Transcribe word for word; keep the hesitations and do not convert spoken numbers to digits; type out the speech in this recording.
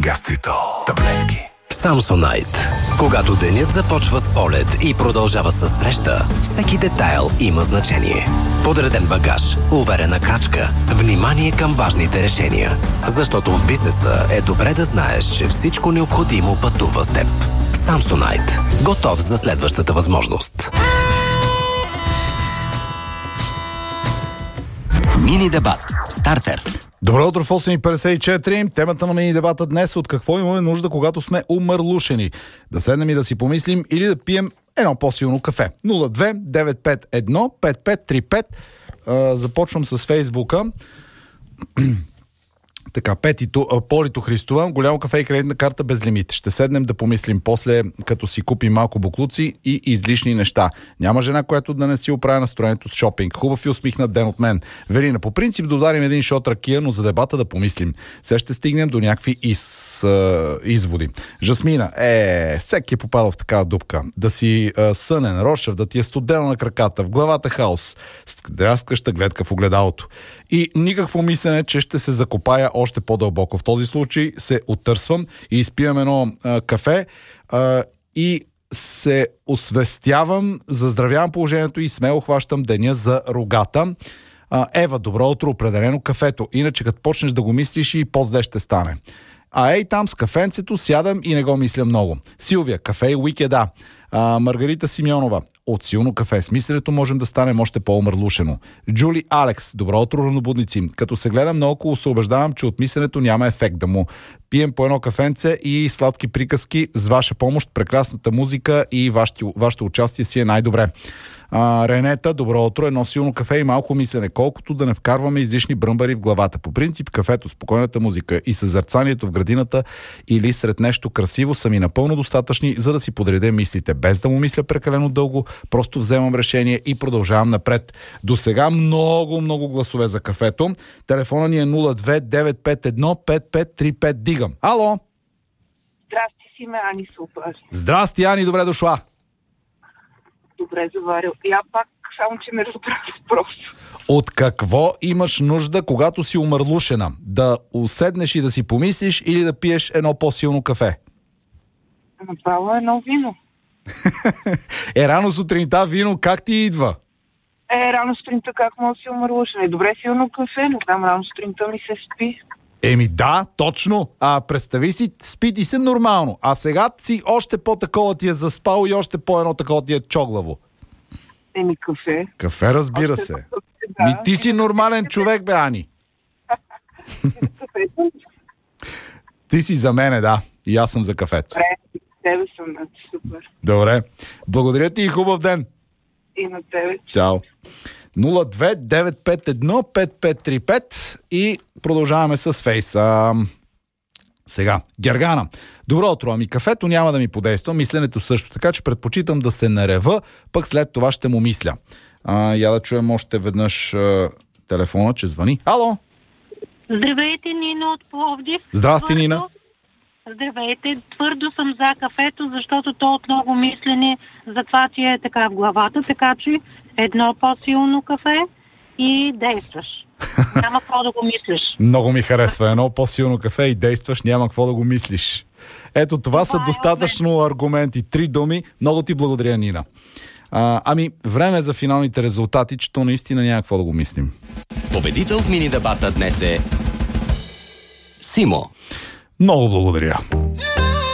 Гастритол таблетки. Samsonite. Когато денят започва с полет и продължава със среща, всеки детайл има значение. Подреден багаж, уверена крачка, внимание към важните решения. Защото в бизнеса е добре да знаеш, че всичко необходимо пътува с теб. Samsonite. Готов за следващата възможност. Мини дебат. Стартер. Добро утро в осем и петдесет и четири. Темата на мини дебата днес е от какво имаме нужда, когато сме умърлушени. Да седнем и да си помислим или да пием едно по-силно кафе. нула две девет пет едно пет пет три пет. Започвам с Фейсбука. Така, Петито, Полито Христова, голямо кафе и кредитна карта без лимит. Ще седнем да помислим после, като си купим малко буклуци и излишни неща. Няма жена, която да не си оправя настроението с шопинг. Хубав и усмихнат ден от мен. Верина, по принцип да ударим един шот ракия, но за дебата да помислим. Сега ще стигнем до някакви из, а, изводи. Жасмина, е, всеки е попадал в такава дупка. Да си а, сънен, рошев, да ти е студено на краката, в главата хаос, дряскаща гледка в огледалото. И никакво мислене, че ще се закопая още по-дълбоко. В този случай се оттърсвам и изпивам едно а, кафе а, и се освестявам, заздравявам положението и смело хващам деня за рогата. А, Ева, добро утро, определено кафето. Иначе като почнеш да го мислиш и по-зле ще стане. А ей там с кафенцето сядам и не го мисля много. Силвия, кафе и уикеда. А, Маргарита Симеонова, от силно кафе с мисленето можем да станем още по-умърлушено. Джули Алекс, добро утро, равнобудници. Като се гледам наоколо, се убеждавам, че от мисленето няма ефект да му пием по едно кафенце и сладки приказки с ваша помощ, прекрасната музика и вашето, вашето участие си е най-добре. А, Ренета, добро утро, едно силно кафе и малко мислене, колкото да не вкарваме излишни бръмбари в главата. По принцип, кафето, спокойната музика и съзерцанието в градината или сред нещо красиво са ми напълно достатъчни, за да си подредя мислите, без да му мисля прекалено дълго, просто вземам решение и продължавам напред. До сега много, много гласове за кафето. Телефона ни е нула две девет пет едно пет пет три пет. Дигам. Ало! Здрасти, си ме, Ани, супер. Здрасти, Ани, добре дошла. Добре заварил. Я пак, само че ме разбрах просто. От какво имаш нужда, когато си умърлушена? Да уседнеш и да си помислиш или да пиеш едно по-силно кафе? Направо едно вино. Е, рано сутринта вино как ти идва? Е, рано сутринта как мога да си умърлушена? И добре, силно кафе, но там рано сутринта ми се спи. Еми да, точно. А представи си, спи ти се нормално. А сега си още по-такова ти е заспал и още по-едно такова ти е чоглаво. Еми кафе. Кафе, разбира още се. кафе, да. Ми ти си нормален човек, бе, Ани. Кафето? Ти си за мене, да. И аз съм за кафето. Добре, тебе съм, супер. Добре. Благодаря ти и хубав ден. И на тебе. Чао. нула две девет пет едно пет пет три пет и продължаваме с Фейс. А, сега, Гергана. Добро утро, ами кафето няма да ми подейства, мисленето също, така че предпочитам да се нарева, пък след това ще му мисля. А, я да чуем още веднъж а, телефона, че звъни. Ало! Здравейте, Нина от Пловдив. Здрасти, Твърдо... Нина. Здравейте, твърдо съм за кафето, защото то от много мислене, затова ти е така в главата, така че едно по-силно кафе и действаш. Няма какво да го мислиш. Много ми харесва. Едно по-силно кафе и действаш, няма какво да го мислиш. Ето, това, това са е достатъчно аргументи. Три думи. Много ти благодаря, Нина. А, ами, време е за финалните резултати, че то наистина няма какво да го мислим. Победител в мини дебата днес е Симо. Много благодаря.